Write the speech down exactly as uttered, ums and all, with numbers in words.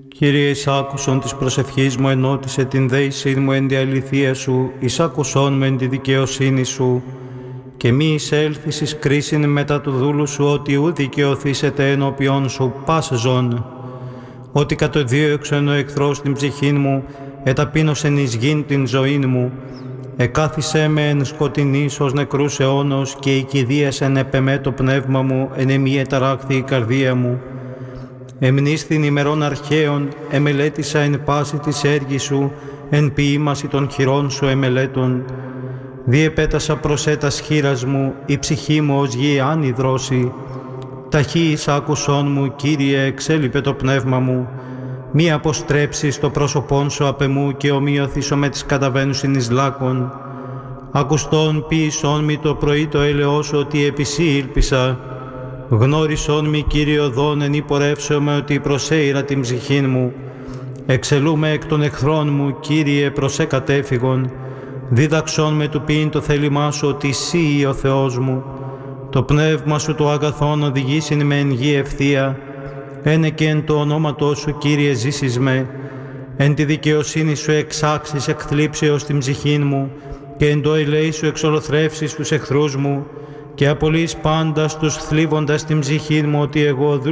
Κύριε, εις άκουσον της προσευχής μου, ενώτισε την δέησή μου εν τη αληθεία σου, εις άκουσον με εν τη δικαιοσύνη σου, και μη εισέλθεις εις κρίσιν μετά του δούλου σου, ότι ου δικαιωθήσετε ενώπιον σου πας ζών. Ότι κατοδίωξεν ο εχθρός την ψυχήν μου, εταπείνωσεν εις γην την ζωήν μου, εκάθισέ με εν σκοτεινής ως νεκρούς αιώνος, και η κηδίασεν επεμέ το πνεύμα μου, εν εμή εταράχθη η καρδία μου. Εμνίστην ημερών αρχαίων, εμελέτησα εν πάση της έργη σου, εν ποίημαση των χειρών σου εμελέτων. Διεπέτασα προσέτας χείρας μου, η ψυχή μου ως γη άνυδρώσει. Ταχύης άκουσόν μου, Κύριε, εξέλιπε το πνεύμα μου. Μη αποστρέψεις το πρόσωπόν σου απ' εμού, και ομοιωθήσω με τις καταβαίνουσιν εις λάκων. Ακουστόν ποιησόν μη το πρωί το έλεος σου, ότι επί σύ ήλπισα. Γνώρισόν μη, Κύριε, οδόν εν υπορεύσομαι, ότι προσέειρα την ψυχήν μου. Εξελούμε εκ των εχθρών μου, Κύριε, προσέ κατέφυγον. Δίδαξόν με του ποιήν το θέλημά σου, ότι σύ ο Θεός μου. Το πνεύμα σου το αγαθόν οδηγήσιν με εν γη ευθεία. Ένε και εν το ονόματό σου, Κύριε, ζήσεις με. Εν τη δικαιοσύνη σου εξάξεις εκ θλίψεως την ψυχήν μου, και εν το ελέη σου εξολοθρεύσεις τους εχθρούς μου, και απολύεις πάντα τους θλίβοντας την ψυχήν μου, ότι εγώ